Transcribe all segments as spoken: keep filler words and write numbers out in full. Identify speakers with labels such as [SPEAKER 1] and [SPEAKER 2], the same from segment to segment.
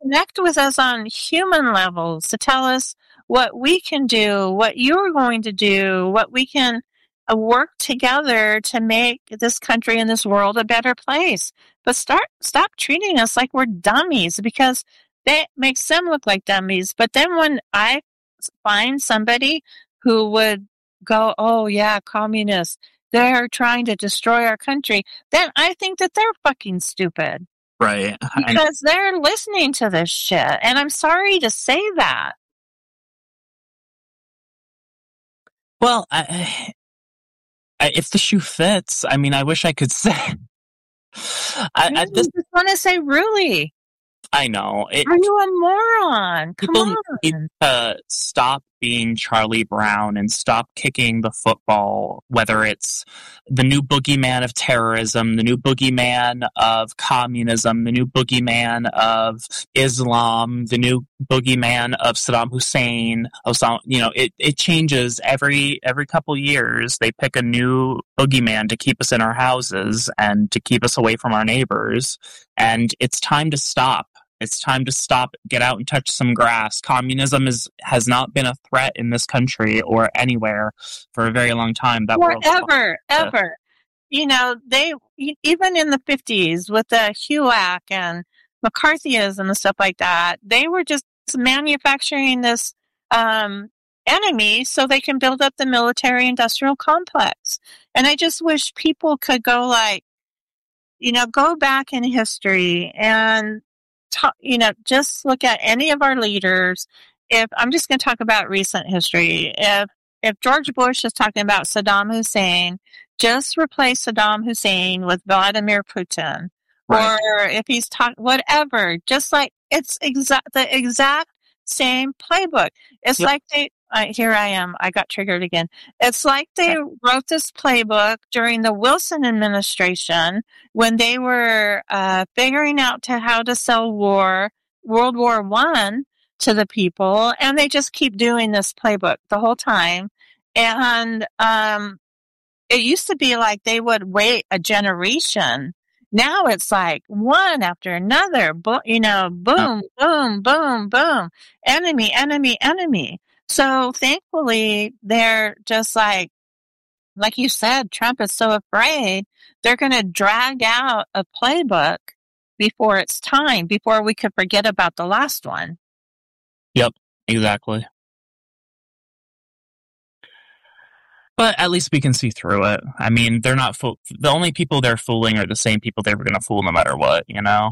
[SPEAKER 1] connect with us on human levels to tell us what we can do, what you're going to do, what we can uh, work together to make this country and this world a better place. But start stop treating us like we're dummies, because that makes them look like dummies. But then when I find somebody who would go, oh yeah, communists, they're trying to destroy our country, then I think that they're fucking stupid.
[SPEAKER 2] Right.
[SPEAKER 1] Because they're listening to this shit. And I'm sorry to say that.
[SPEAKER 2] Well, I, I, if the shoe fits, I mean, I wish I could say. I,
[SPEAKER 1] I,
[SPEAKER 2] I just,
[SPEAKER 1] just want to say, really?
[SPEAKER 2] I know. It,
[SPEAKER 1] Are you a moron? Come
[SPEAKER 2] people
[SPEAKER 1] on.
[SPEAKER 2] need to stop being Charlie Brown and stop kicking the football, whether it's the new boogeyman of terrorism, the new boogeyman of communism, the new boogeyman of Islam, the new boogeyman of Saddam Hussein. Of some, you know, it, it changes every every couple years. They pick a new boogeyman to keep us in our houses and to keep us away from our neighbors. And it's time to stop. It's time to stop, get out and touch some grass. Communism is has not been a threat in this country or anywhere for a very long time. That
[SPEAKER 1] Forever, ever. You know, they, even in the fifties with the HUAC and McCarthyism and stuff like that, they were just manufacturing this um, enemy so they can build up the military-industrial complex. And I just wish people could go like, you know, go back in history and talk, you know, just look at any of our leaders. If I'm just going to talk about recent history, if if George Bush is talking about Saddam Hussein, just replace Saddam Hussein with Vladimir Putin, right. Or if he's talking whatever, just like it's exact the exact same playbook. It's yep. like they. Uh, here I am. I got triggered again. It's like they wrote this playbook during the Wilson administration when they were uh, figuring out to how to sell war, World War One to the people, and they just keep doing this playbook the whole time. And um, it used to be like they would wait a generation. Now it's like one after another. Bo- you know, boom, boom, boom, boom. Enemy, enemy, enemy. So thankfully, they're just like, like you said, Trump is so afraid they're going to drag out a playbook before it's time, before we could forget about the last one.
[SPEAKER 2] Yep, exactly. But at least we can see through it. I mean, they're not fool- the only people they're fooling are the same people they were going to fool no matter what, you know?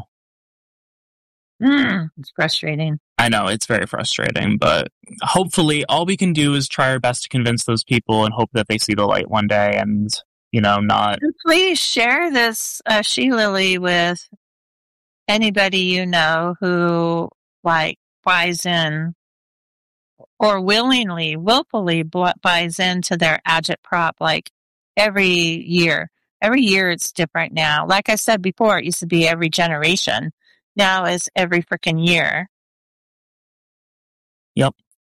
[SPEAKER 1] Mm, it's frustrating.
[SPEAKER 2] I know, it's very frustrating, but hopefully all we can do is try our best to convince those people and hope that they see the light one day and, you know, not...
[SPEAKER 1] And please share this uh, She Lily with anybody you know who, like, buys in or willingly, willfully buys into their agitprop, like, every year. Every year it's different now. Like I said before, it used to be every generation. Now is every freaking year.
[SPEAKER 2] Yep.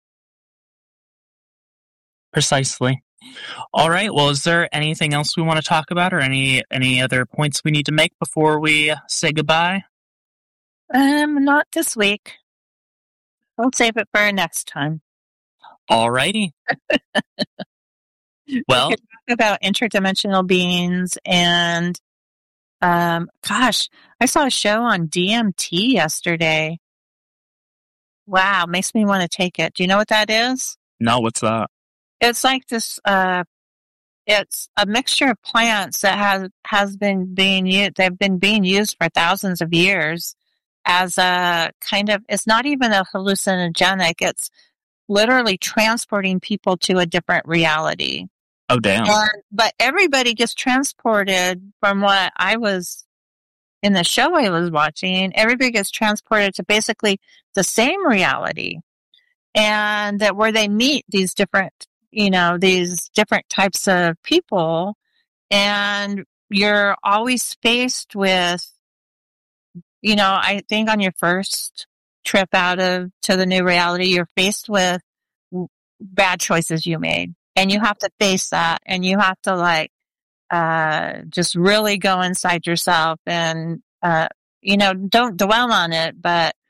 [SPEAKER 2] Precisely. All right. Well, is there anything else we want to talk about or any any other points we need to make before we say goodbye?
[SPEAKER 1] Um, not this week. I'll save it for next time.
[SPEAKER 2] All righty. Well,
[SPEAKER 1] we could talk about interdimensional beings and um gosh, I saw a show on D M T yesterday. Wow, makes me want to take it. Do you know what that is?
[SPEAKER 2] No, what's that?
[SPEAKER 1] It's like this, uh, it's a mixture of plants that has, has been being used, they've been being used for thousands of years as a kind of, it's not even a hallucinogenic, it's literally transporting people to a different reality.
[SPEAKER 2] Oh, damn.
[SPEAKER 1] And, but everybody gets transported from what I was in the show I was watching, everybody gets transported to basically the same reality. And that where they meet these different, you know, these different types of people. And you're always faced with, you know, I think on your first trip out of to the new reality, you're faced with bad choices you made. And you have to face that. And you have to like, uh, just really go inside yourself and, uh, you know, don't dwell on it, but